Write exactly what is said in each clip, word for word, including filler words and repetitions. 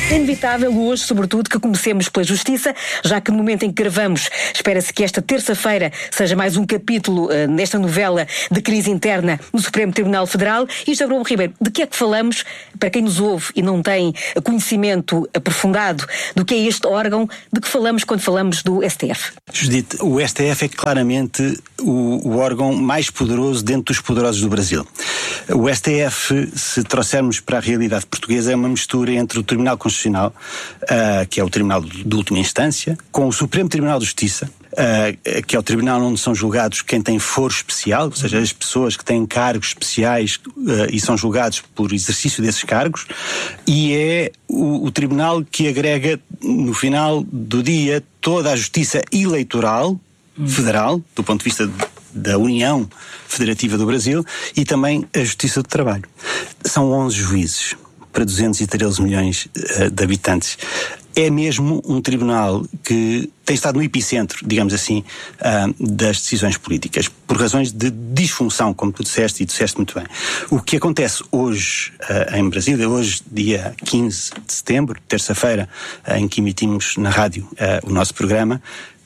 É inevitável hoje, sobretudo, que comecemos pela Justiça, já que no momento em que gravamos, espera-se que esta terça-feira seja mais um capítulo uh, nesta novela de crise interna no Supremo Tribunal Federal. E, José Bruno Ribeiro, de que é que falamos, para quem nos ouve e não tem conhecimento aprofundado do que é este órgão, de que falamos quando falamos do S T F? Judite, o S T F é claramente o, o órgão mais poderoso dentro dos poderosos do Brasil. O S T F, se trouxermos para a realidade portuguesa, é uma mistura entre o Tribunal Constitucional, uh, que é o Tribunal de última instância, com o Supremo Tribunal de Justiça, uh, que é o tribunal onde são julgados quem tem foro especial, ou seja, as pessoas que têm cargos especiais uh, e são julgados por exercício desses cargos, e é o, o tribunal que agrega, no final do dia, toda a justiça eleitoral federal, do ponto de vista de, da União Federativa do Brasil, e também a Justiça do Trabalho. São onze juízes para duzentos e treze milhões uh, de habitantes. É mesmo um tribunal que tem estado no epicentro, digamos assim, uh, das decisões políticas, por razões de disfunção, como tu disseste, e disseste muito bem. O que acontece hoje uh, em Brasília, hoje, dia quinze de setembro, terça-feira, uh, em que emitimos na rádio uh, o nosso programa,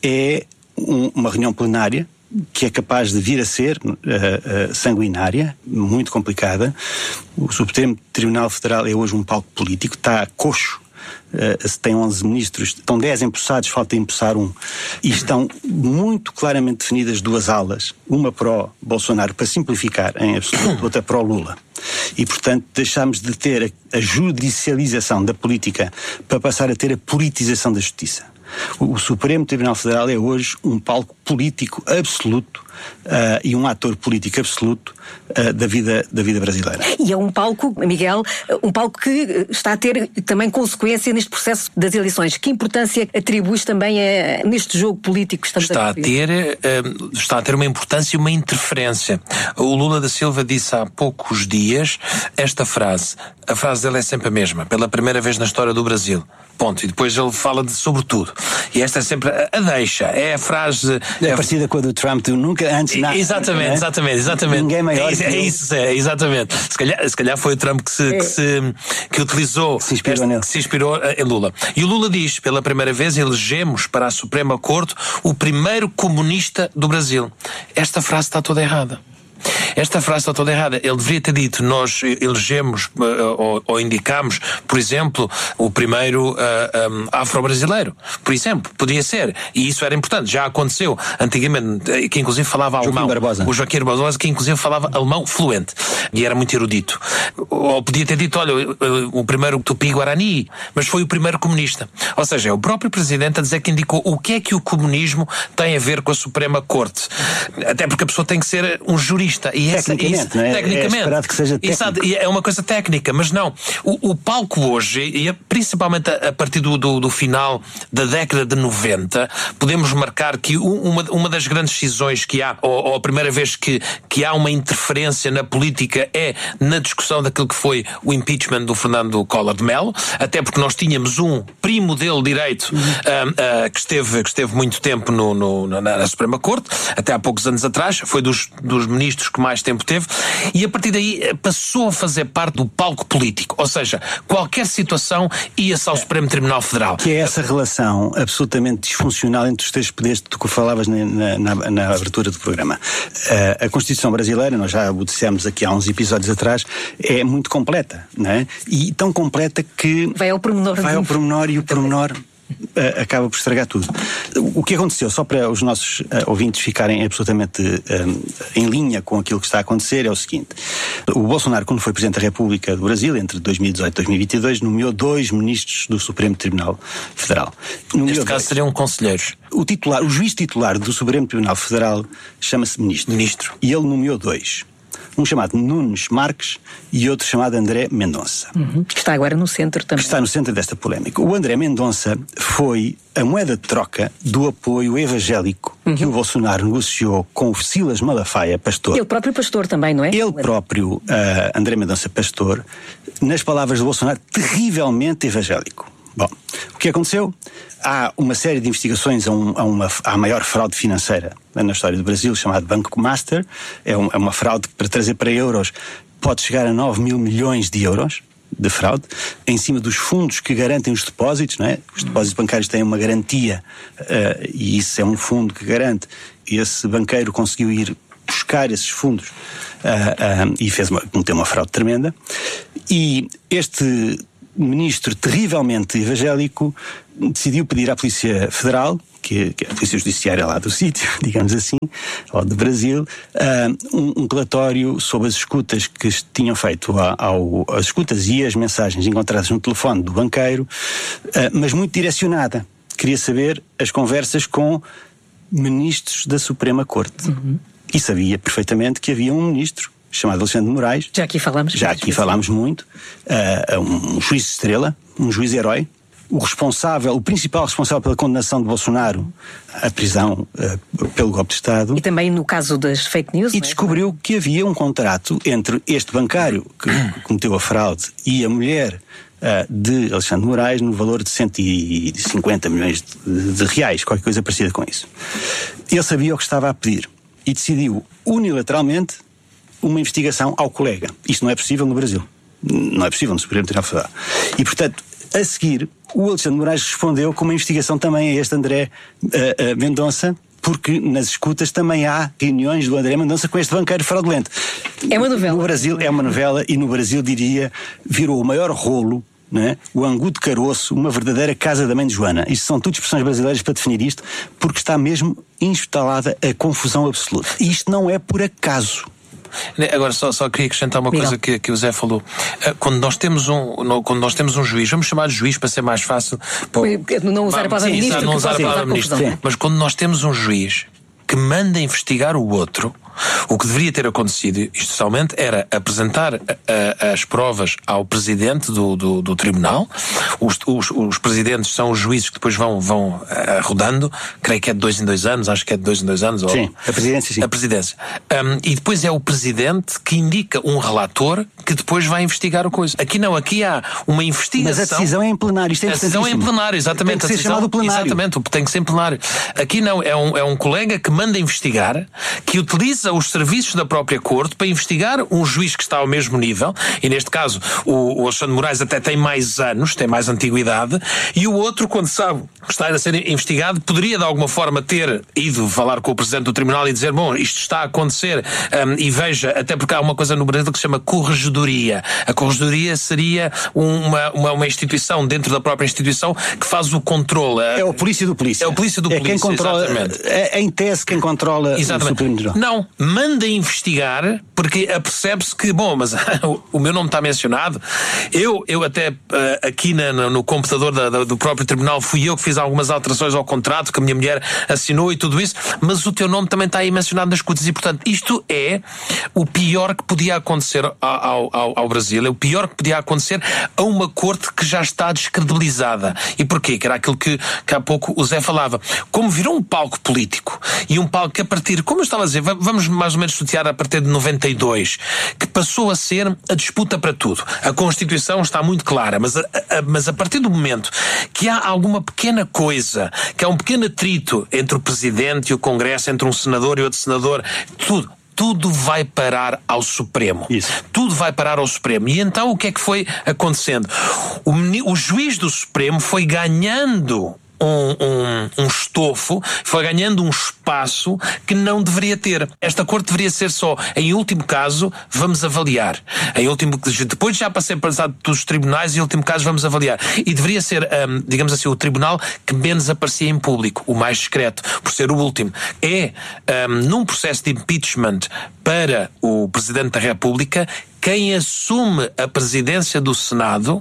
é um, uma reunião plenária que é capaz de vir a ser uh, uh, sanguinária, muito complicada. O Supremo Tribunal Federal é hoje um palco político, está coxo. Uh, se tem onze ministros, estão dez empossados, falta empossar um. E estão muito claramente definidas duas alas, uma pró-Bolsonaro, para simplificar em absoluto, outra pró-Lula. E, portanto, deixámos de ter a, a judicialização da política para passar a ter a politização da justiça. O Supremo Tribunal Federal é hoje um palco político absoluto uh, e um ator político absoluto uh, da vida, da vida brasileira. E é um palco, Miguel, um palco que está a ter também consequência neste processo das eleições. Que importância atribuis também a, neste jogo político que estamos está a a ter uh, Está a ter uma importância e uma interferência. O Lula da Silva disse há poucos dias esta frase. A frase dele é sempre a mesma. Pela primeira vez na história do Brasil. Ponto. E depois ele fala de sobretudo. E esta é sempre a, a deixa. É a frase... É, é parecida com a do Trump, tu nunca antes... Na... Exatamente, é? exatamente, exatamente. Ninguém maior é, que é isso, é, exatamente. Se calhar, se calhar foi o Trump que se, é. que se que utilizou... Se inspirou este, nele. que se inspirou em Lula. E o Lula diz, pela primeira vez elegemos para a Suprema Corte o primeiro comunista do Brasil. Esta frase está toda errada. Esta frase está toda errada. Ele deveria ter dito, nós elegemos ou, ou indicamos, por exemplo, o primeiro uh, um, afro-brasileiro. Por exemplo, podia ser. E isso era importante. Já aconteceu antigamente, que inclusive falava Joaquim alemão. Barbosa. O Joaquim Barbosa, que inclusive falava alemão fluente. E era muito erudito. Ou podia ter dito, olha, o primeiro tupi-guarani, mas foi o primeiro comunista. Ou seja, é o próprio presidente a dizer que indicou o que é que o comunismo tem a ver com a Suprema Corte. Até porque a pessoa tem que ser um jurista. E essa, tecnicamente, isso, não é? tecnicamente. É esperado que seja técnico. Isso, é uma coisa técnica, mas não. O, o palco hoje, e principalmente a, a partir do, do, do final da década de noventa, podemos marcar que uma, uma das grandes decisões que há, ou, ou a primeira vez que, que há uma interferência na política é na discussão daquilo que foi o impeachment do Fernando Collor de Mello, até porque nós tínhamos um primo dele direito uhum. uh, uh, que, esteve, que esteve muito tempo no, no, na, na Suprema Corte, até há poucos anos atrás, foi dos, dos ministros que mais tempo teve, e a partir daí passou a fazer parte do palco político, ou seja, qualquer situação ia-se ao Supremo Tribunal Federal. Que é essa relação absolutamente disfuncional entre os três poderes que tu falavas na, na, na abertura do programa. Uh, a Constituição brasileira, nós já o dissemos aqui há uns episódios atrás, é muito completa, não é? E tão completa que... Vai ao pormenor. Vai ao pormenor e o pormenor... Uh, acaba por estragar tudo. O que aconteceu, só para os nossos uh, ouvintes ficarem absolutamente uh, em linha com aquilo que está a acontecer, é o seguinte: o Bolsonaro, quando foi Presidente da República do Brasil, entre dois mil e dezoito e dois mil e vinte e dois, nomeou dois ministros do Supremo Tribunal Federal. Nomeou Neste caso dois. seriam conselheiros. O titular, o juiz titular do Supremo Tribunal Federal chama-se Ministro. Ministro. E ele nomeou dois. Um chamado Nunes Marques e outro chamado André Mendonça. Uhum. Que está agora no centro também. Que está no centro desta polémica. O André Mendonça foi a moeda de troca do apoio evangélico uhum. que o Bolsonaro negociou com o Silas Malafaia, pastor. Ele próprio pastor também, não é? Ele próprio, uh, André Mendonça, pastor, nas palavras do Bolsonaro, terrivelmente evangélico. Bom, o que aconteceu? Há uma série de investigações a, um, a, uma, a maior fraude financeira na história do Brasil, chamado Banco Master. É, um, é uma fraude que, para trazer para euros, pode chegar a nove mil milhões de euros. de fraude, em cima dos fundos que garantem os depósitos, não é? Os depósitos bancários têm uma garantia, uh, e isso é um fundo que garante. Esse banqueiro conseguiu ir buscar esses fundos uh, uh, e fez uma, cometeu uma fraude tremenda. E este ministro terrivelmente evangélico decidiu pedir à Polícia Federal, que, que é a Polícia Judiciária lá do sítio, digamos assim, ou do Brasil, uh, um, um relatório sobre as escutas que tinham feito ao, ao, as escutas e as mensagens encontradas no telefone do banqueiro, uh, mas muito direcionada. Queria saber as conversas com ministros da Suprema Corte. Uhum. E sabia perfeitamente que havia um ministro chamado Alexandre de Moraes. Já aqui falámos. Já aqui falámos muito. Uh, um, um juiz de estrela, um juiz herói. O responsável, o principal responsável pela condenação de Bolsonaro à prisão uh, pelo golpe de Estado. E também no caso das fake news. E descobriu é? que havia um contrato entre este bancário que cometeu a fraude e a mulher uh, de Alexandre de Moraes no valor de cento e cinquenta milhões de, de reais, qualquer coisa parecida com isso. Ele sabia o que estava a pedir e decidiu unilateralmente uma investigação ao colega. Isto não é possível no Brasil. Não é possível no Supremo Tribunal Federal. E, portanto, a seguir, o Alexandre de Moraes respondeu com uma investigação também a este André uh, uh, Mendonça, porque nas escutas também há reuniões do André Mendonça com este banqueiro fraudulento. É uma novela. No Brasil é uma novela e no Brasil, diria, virou o maior rolo, né? O angu de caroço, uma verdadeira casa da mãe de Joana. Isto são tudo expressões brasileiras para definir isto, porque está mesmo instalada a confusão absoluta. E isto não é por acaso. Agora só, só queria acrescentar uma Miguel. coisa que, que o Zé falou. Quando nós temos um, quando nós temos um juiz, vamos chamar de juiz para ser mais fácil. Pô, não usar a palavra sim, ministro. Não usar a palavra ministro. Sim. Mas quando nós temos um juiz que manda investigar o outro, o que deveria ter acontecido, institucionalmente, era apresentar a, a, as provas ao presidente do, do, do tribunal. Os, os, os presidentes são os juízes que depois vão, vão uh, rodando, creio que é de dois em dois anos, acho que é de dois em dois anos. Sim, ou, a presidência, sim. A presidência. Um, e depois é o presidente que indica um relator que depois vai investigar o coisa. Aqui não, aqui há uma investigação. Mas a decisão é em plenário, isto é A decisão é em plenário, exatamente. Tem que ser a decisão, chamado plenário. Exatamente, tem que ser em plenário. Aqui não, é um, é um colega que manda investigar, que utiliza os serviços da própria corte para investigar um juiz que está ao mesmo nível, e neste caso o, o Alexandre de Moraes até tem mais anos, tem mais antiguidade, e o outro, quando sabe que está a ser investigado, poderia de alguma forma ter ido falar com o presidente do tribunal e dizer, bom, isto está a acontecer, um, e veja, até porque há uma coisa no Brasil que se chama corregedoria. A corregedoria seria uma, uma, uma instituição dentro da própria instituição que faz o controle. É o polícia do polícia. É o polícia do é polícia, quem controla, exatamente. É, em tese, quem controla exatamente. o Supremo Tribunal. Não, manda investigar, porque apercebe-se que, bom, mas o meu nome está mencionado. Eu, eu até uh, aqui na, no computador da, da, do próprio tribunal fui eu que fiz algumas alterações ao contrato que a minha mulher assinou e tudo isso, mas o teu nome também está aí mencionado nas escutas e, portanto, isto é o pior que podia acontecer ao, ao, ao Brasil, é o pior que podia acontecer a uma corte que já está descredibilizada. E porquê? Que era aquilo que, que há pouco o Zé falava. Como virou um palco político e um palco que a partir, como eu estava a dizer, vamos mais ou menos estudiar a partir de noventa e dois, que passou a ser a disputa para tudo. A Constituição está muito clara, mas a, a, mas a partir do momento que há alguma pequena coisa, que há um pequeno atrito entre o Presidente e o Congresso, entre um senador e outro senador, tudo, tudo vai parar ao Supremo. Isso. Tudo vai parar ao Supremo. E então o que é que foi acontecendo? O, o juiz do Supremo foi ganhando Um, um, um estofo, foi ganhando um espaço que não deveria ter. Esta corte deveria ser só, em último caso, vamos avaliar. Em último, depois já passei passado dos tribunais, em último caso vamos avaliar. E deveria ser, um, digamos assim, o tribunal que menos aparecia em público, o mais discreto, por ser o último. É, um, num processo de impeachment para o Presidente da República, quem assume a presidência do Senado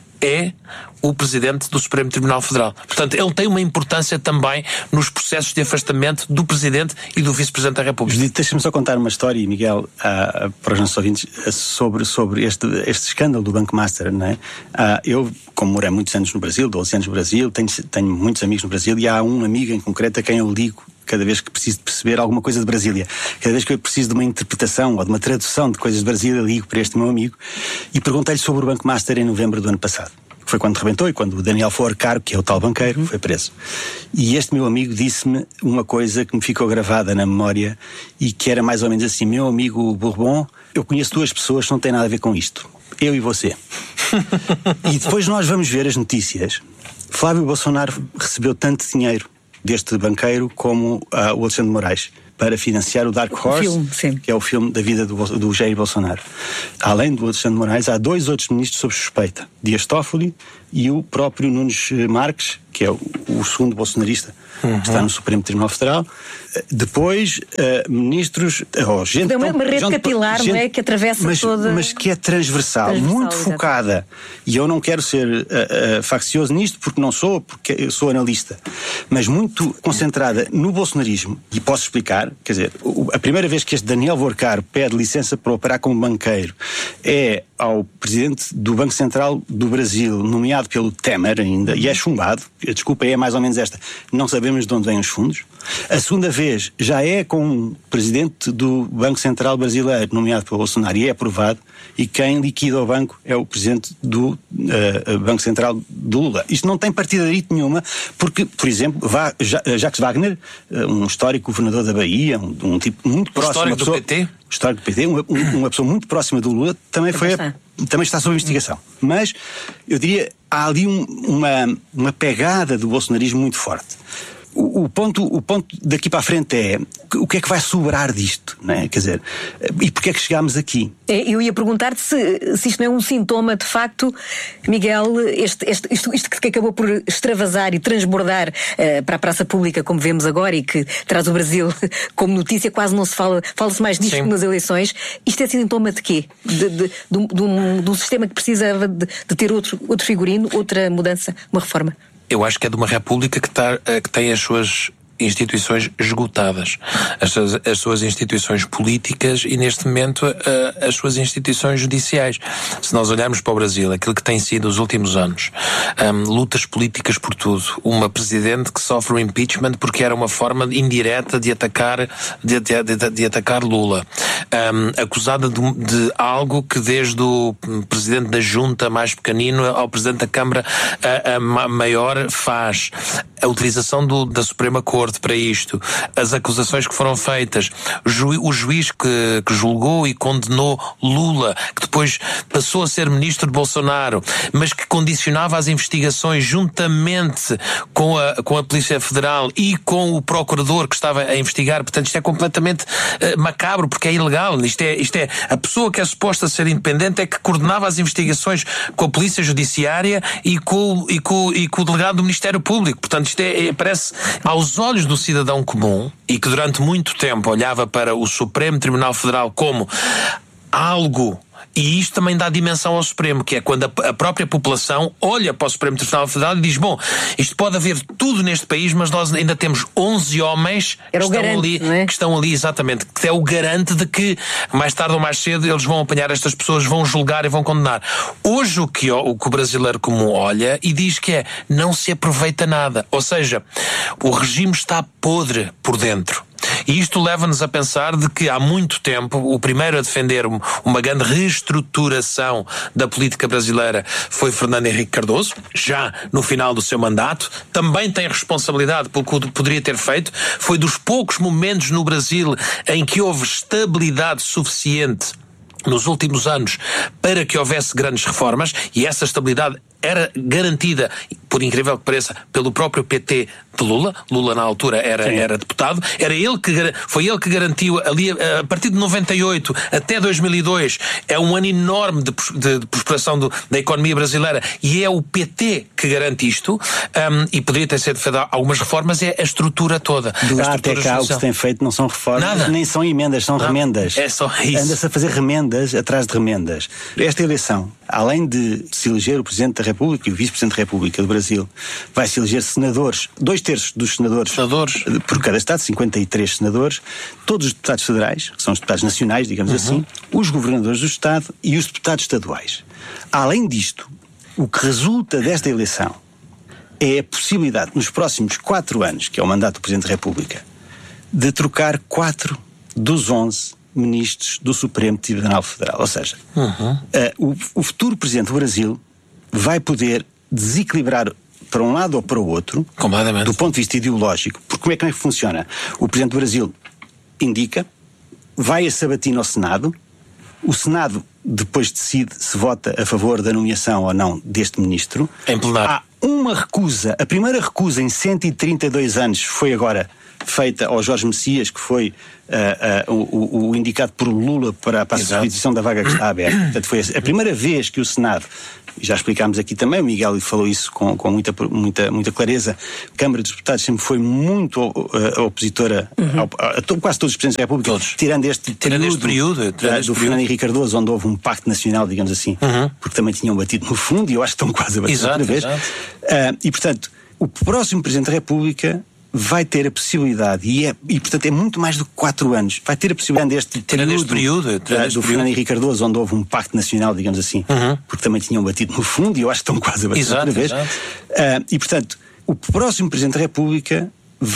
é o Presidente do Supremo Tribunal Federal. Portanto, ele tem uma importância também nos processos de afastamento do Presidente e do Vice-Presidente da República. Judito, deixa-me só contar uma história, Miguel, uh, para os nossos ouvintes, sobre, sobre este, este escândalo do Banco Master, não é? Uh, eu, como morei muitos anos no Brasil, doze anos no Brasil, tenho, tenho muitos amigos no Brasil e há um amigo em concreto a quem eu ligo cada vez que preciso de perceber alguma coisa de Brasília. Cada vez que eu preciso de uma interpretação ou de uma tradução de coisas de Brasília, ligo para este meu amigo e perguntei-lhe sobre o Banco Master em novembro do ano passado. Foi quando rebentou e quando o Daniel Foarcaro, que é o tal banqueiro, foi preso. E este meu amigo disse-me uma coisa que me ficou gravada na memória e que era mais ou menos assim: meu amigo Bourbon, eu conheço duas pessoas que não têm nada a ver com isto. Eu e você. E depois nós vamos ver as notícias. Flávio Bolsonaro recebeu tanto dinheiro deste banqueiro como uh, o Alexandre de Moraes para financiar o Dark Horse, o filme, que é o filme da vida do, do Jair Bolsonaro. Além do Alexandre de Moraes, há dois outros ministros sob suspeita, Dias Toffoli e o próprio Nunes Marques, que é o, o segundo bolsonarista, uhum. que está no Supremo Tribunal Federal. Depois, uh, ministros... Oh, gente, é uma, uma rede gente, capilar, gente, não é? Que atravessa mas, toda... Mas que é transversal, transversal muito exatamente. Focada. E eu não quero ser uh, uh, faccioso nisto, porque não sou, porque eu sou analista. Mas muito concentrada no bolsonarismo. E posso explicar, quer dizer, a primeira vez que este Daniel Vorcar pede licença para operar como banqueiro é ao presidente do Banco Central do Brasil, nomeado pelo Temer ainda, e é chumbado. A desculpa é mais ou menos esta: não sabemos de onde vêm os fundos. A segunda vez já é com o presidente do Banco Central brasileiro, nomeado pelo Bolsonaro, e é aprovado, e quem liquida o banco é o presidente do uh, Banco Central do Lula. Isto não tem partidarite nenhuma, porque, por exemplo, Va- Jacques Wagner, um histórico governador da Bahia, um, um tipo muito o próximo... Histórico pessoa, do P T? Histórico do P T, uma, uma pessoa muito próxima do Lula, também, foi a, também está sob investigação. Mas, eu diria, há ali um, uma, uma pegada do bolsonarismo muito forte. O, o, ponto, o ponto daqui para a frente é o que é que vai sobrar disto, não é? Quer dizer, e porquê é que chegámos aqui? Eu ia perguntar-te se, se isto não é um sintoma, de facto, Miguel, este, este, isto, isto que acabou por extravasar e transbordar uh, para a praça pública, como vemos agora, e que traz o Brasil como notícia, quase não se fala, fala-se mais disto que nas eleições. Isto é sintoma de quê? De, de, de, um, de, um, de um sistema que precisava de, de ter outro, outro figurino, outra mudança, uma reforma? Eu acho que é de uma república que, tá, que tem as suas instituições esgotadas, as suas, as suas instituições políticas e, neste momento, uh, as suas instituições judiciais. Se nós olharmos para o Brasil, aquilo que tem sido os últimos anos, um, lutas políticas por tudo, uma presidente que sofre o impeachment porque era uma forma indireta de atacar, de, de, de, de atacar Lula, um, acusada de, de algo que desde o presidente da junta mais pequenino ao presidente da Câmara a, a maior faz, a utilização do, da Suprema Corte para isto, as acusações que foram feitas, o, ju, o juiz que, que julgou e condenou Lula, que depois passou a ser ministro de Bolsonaro, mas que condicionava as investigações juntamente com a, com a Polícia Federal e com o procurador que estava a investigar. Portanto, isto é completamente uh, macabro, porque é ilegal. Isto é, isto é a pessoa que é suposta ser independente é que coordenava as investigações com a Polícia Judiciária e com, e com, e com o delegado do Ministério Público. Portanto, isto é, é, parece aos olhos do cidadão comum, e que durante muito tempo olhava para o Supremo Tribunal Federal como algo, e isto também dá dimensão ao Supremo, que é quando a, a própria população olha para o Supremo Tribunal Federal e diz: bom, isto pode haver tudo neste país, mas nós ainda temos onze homens que estão, garante, ali, é? que estão ali, exatamente, que é o garante de que mais tarde ou mais cedo eles vão apanhar estas pessoas, vão julgar e vão condenar. Hoje o que o, que o brasileiro comum olha e diz que é: não se aproveita nada, ou seja, o regime está podre por dentro. E isto leva-nos a pensar de que há muito tempo o primeiro a defender uma grande reestruturação da política brasileira foi Fernando Henrique Cardoso, já no final do seu mandato. Também tem responsabilidade pelo que poderia ter feito. Foi dos poucos momentos no Brasil em que houve estabilidade suficiente nos últimos anos para que houvesse grandes reformas, e essa estabilidade era garantida, por incrível que pareça, pelo próprio P T de Lula. Lula na altura era, era deputado, era ele que, foi ele que garantiu ali, a partir de noventa e oito até dois mil e dois, é um ano enorme de, de, de prosperação do, da economia brasileira, e é o P T que garante isto, um, e poderia ter sido feito algumas reformas, é a estrutura toda. De lá até cá o que se tem feito não são reformas, Nada. nem são emendas, são Não, remendas. É só isso. Anda-se a fazer remendas atrás de remendas. Esta eleição, além de se eleger o Presidente da República e o Vice-Presidente da República do Brasil, vai se eleger senadores, dois terços dos senadores, senadores por cada Estado, cinquenta e três senadores, todos os deputados federais, que são os deputados nacionais, digamos uhum. assim, os governadores do Estado e os deputados estaduais. Além disto, o que resulta desta eleição é a possibilidade, nos próximos quatro anos, que é o mandato do Presidente da República, de trocar quatro dos onze ministros do Supremo Tribunal Federal. Ou seja, uhum. uh, o, o futuro Presidente do Brasil vai poder desequilibrar para um lado ou para o outro, do ponto de vista ideológico. Porque como é que funciona? O Presidente do Brasil indica, vai a sabatina ao Senado, o Senado depois decide se vota a favor da nomeação ou não deste ministro. Em plenário. Há uma recusa, a primeira recusa em cento e trinta e dois anos foi agora feita ao Jorge Messias, que foi uh, uh, o, o indicado por Lula para, para a substituição da vaga que está aberta. Portanto, foi a primeira vez que o Senado, já explicámos aqui também, o Miguel falou isso com, com muita, muita, muita clareza, a Câmara dos Deputados sempre foi muito uh, opositora uhum. ao, a, a quase todos os Presidentes da República, todos. tirando este tirando período, este período tirando uh, este do período. Fernando Henrique Cardoso, onde houve um pacto nacional, digamos assim, uhum. porque também tinham batido no fundo, e eu acho que estão quase a bater exato, outra vez. Uh, e, portanto, o próximo Presidente da República vai ter a possibilidade, e, é, e portanto é muito mais do que quatro anos, vai ter a possibilidade deste período, este período uh, do período. Fernando Henrique Cardoso, onde houve um pacto nacional, digamos assim, uhum. porque também tinham batido no fundo, e eu acho que estão quase a bater exato, outra vez. Uh, e, portanto, o próximo Presidente da República